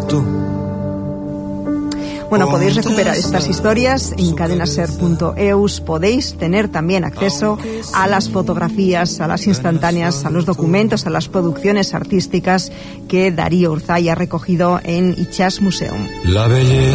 tú. Bueno, podéis recuperar estas historias en cadenaser.eus. Podéis tener también acceso a las fotografías, a las instantáneas, a los documentos, a las producciones artísticas que Darío Urzay ha recogido en Itxas Museum. La belleza